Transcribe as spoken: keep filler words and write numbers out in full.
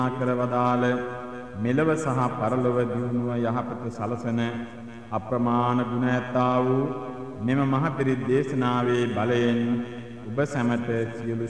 කරවදාල මෙලව සහ පරලොව දියුණුව යහපත සලසන අප්‍රමාණ ගුණ ඇත්තා වූ මෙම මහ පිරිත් දේශනාවේ බලයෙන් ඔබ සැමට සියලු